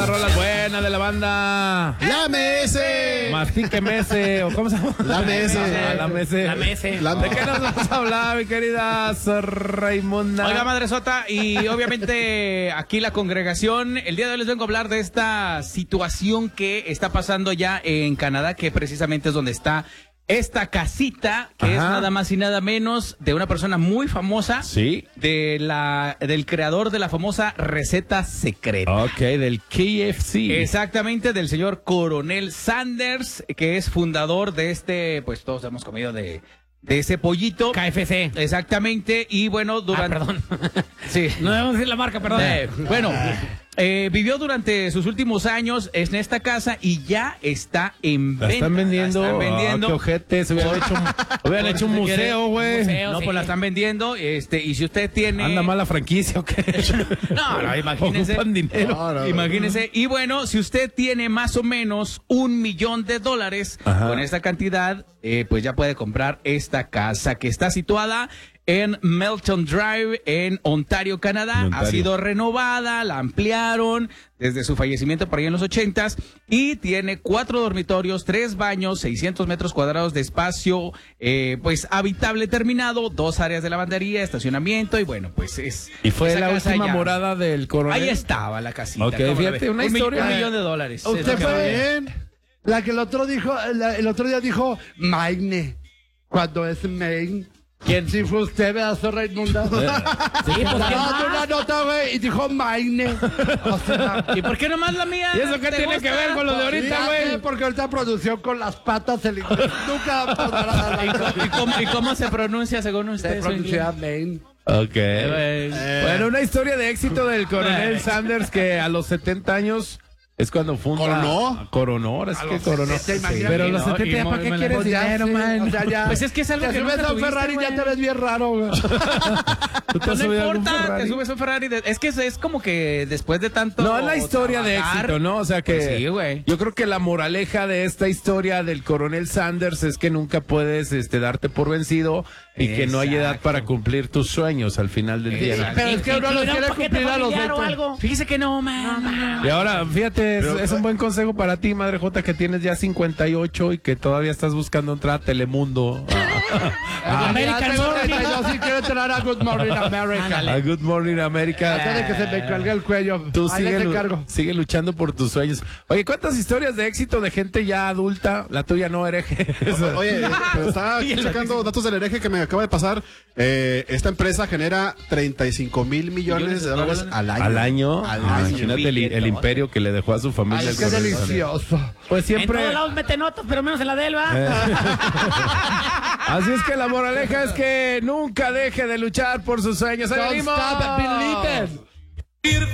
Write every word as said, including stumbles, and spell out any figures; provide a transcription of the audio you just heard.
Rolas buenas de la banda. La M S. Mastique M S, o ¿cómo se llama? La M S. Ah, la M S. La M S. ¿De qué nos vas a hablar, mi querida Sor Raimunda? Oiga, Madre Sota, y obviamente aquí la congregación, el día de hoy les vengo a hablar de esta situación que está pasando ya en Canadá, que precisamente es donde está esta casita, que Ajá. es nada más y nada menos de una persona muy famosa. Sí. De la, del creador de la famosa receta secreta. Ok, del K F C. Exactamente, del señor Coronel Sanders, que es fundador de este, pues todos hemos comido de... de ese pollito. K F C. Exactamente, y bueno, durante... Ah, perdón. Sí. No debemos decir la marca, perdón. Eh, bueno, eh, vivió durante sus últimos años en esta casa y ya está en venta. La están vendiendo. La están vendiendo. Oh, qué ojete, se hubieran hecho, hubieran hecho un museo, güey. No, sí. pues la están vendiendo, este, y si usted tiene... ¿Anda mal la franquicia o qué? No, no, imagínese. Ocupan dinero. No, no, Imagínese. Y bueno, si usted tiene más o menos un millón de dólares, Ajá. con esta cantidad, eh, pues ya puede comprar esta casa que está situada en Melton Drive, en Ontario, Canadá. Ontario. Ha sido renovada, la ampliaron desde su fallecimiento por ahí en los ochentas y tiene cuatro dormitorios, tres baños, seiscientos metros cuadrados de espacio, eh, pues habitable terminado, dos áreas de lavandería, estacionamiento y bueno, pues es... Y fue esa la casa última ya- morada del coronel. Ahí estaba la casita. Ok, ¿cómo la fíjate, ve? una un historia- mi- Un millón de dólares. Usted Es lo que fue vale. bien. La que el otro dijo, la- el otro día dijo Maine. Cuando es Maine. ¿Quién? Si fue usted, ¿verdad, Sor Raimunda? Sí, pues, ¿quién Dando una más? nota, güey, y dijo Maine. O sea, ¿Y por qué nomás la mía? ¿Y eso qué te tiene gusta? que ver con lo de ahorita, ya güey? sé, porque ahorita producción con las patas el inglés nunca podrá ¿Y cómo, y cómo- y cómo se pronuncia según Se usted? su pronuncia inglés? Maine. Ok. Eh, Bueno, una historia de éxito del coronel Eh. Sanders que a los setenta años es cuando funda... ¿Coronó? Coronó, ahora sí que coronó. setenta, imagínate. Pero a los No, setenta y ya, ¿para qué mo- quieres Pues ya dinero, sé, man? o sea, ya. Pues es que es algo Te que subes nunca a un tuviste, Ferrari y ya güey. te ves bien raro, güey. ¿Tú te No, has no subido a algún importa, Ferrari? te subes a un Ferrari. de- es que es, es como que después de tanto... No, es la historia de trabajar, éxito, ¿no? O sea que Pues sí, güey. yo creo que la moraleja de esta historia del coronel Sanders es que nunca puedes este, darte por vencido y que no hay edad Exacto. para cumplir tus sueños al final del día. ¿no? Pero es que uno los ¿Incluirá quiere un paquete cumplir a los familiar o veinte. algo? Fíjese que no, man. Y ahora, fíjate, es, es un buen consejo para ti, Madre Jota, que tienes ya cincuenta y ocho y que todavía estás buscando entrar a Telemundo. Ah, American ya tengo Morning. treinta y dos y quiero entrar a Good Morning America. A Good Morning America. Antes de que se me cuelgue el cuello. Tú Ahí sigue, les lu- encargo. sigue luchando por tus sueños. Oye, ¿cuántas historias de éxito de gente ya adulta? La tuya no, hereje. Oye, pero estaba aquí checando datos del hereje que me acaba de pasar. Eh, esta empresa genera treinta y cinco mil millones de dólares al año. ¿Al año? Al Ah, año. imagínate el, el imperio que le dejó a su familia. Ay, el qué coronel Sanders. delicioso. Pues En siempre... todos lados mete notas, pero menos en la de él, ¿va? Así es que la moraleja es que nunca deje de luchar por sus sueños. ¡Ahí Don't venimos! stop believing.